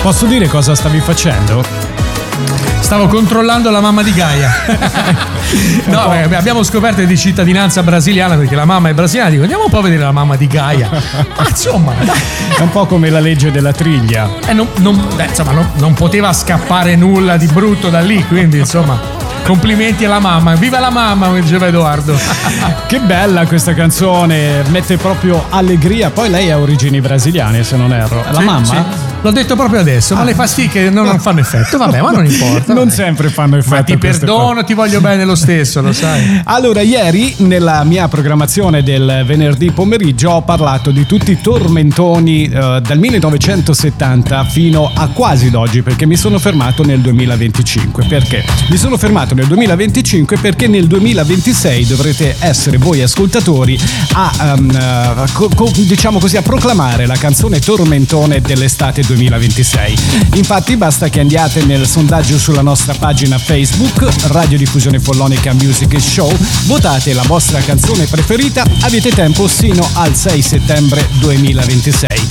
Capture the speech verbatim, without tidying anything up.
Posso dire cosa stavi facendo? Stavo controllando la mamma di Gaia. No, beh, abbiamo scoperto di cittadinanza brasiliana perché la mamma è brasiliana. Dico, andiamo un po' a vedere la mamma di Gaia. Ma insomma, dai. È un po' come la legge della triglia. Eh, non, non, beh, insomma, non, non poteva scappare nulla di brutto da lì, quindi insomma. Complimenti alla mamma, viva la mamma, come diceva Edoardo. Che bella questa canzone, mette proprio allegria. Poi lei ha origini brasiliane, se non erro. La sì, mamma? Sì. L'ho detto proprio adesso, ah. ma le pasticche non, non fanno effetto. Vabbè, ma non importa. Non vabbè. sempre fanno effetto. Ma ti perdono, cose. Ti voglio bene lo stesso, lo sai. Allora, ieri nella mia programmazione del venerdì pomeriggio ho parlato di tutti i tormentoni eh, dal millenovecentosettanta fino a quasi d'oggi, perché mi sono fermato nel duemilaventicinque. Perché? Mi sono fermato nel duemilaventicinque perché nel duemilaventisei dovrete essere voi ascoltatori a um, uh, co- co- diciamo così a proclamare la canzone tormentone dell'estate duemilaventisei. Infatti basta che andiate nel sondaggio sulla nostra pagina Facebook Radiodiffusione Follonica Music Show, votate la vostra canzone preferita, avete tempo sino al sei settembre duemilaventisei.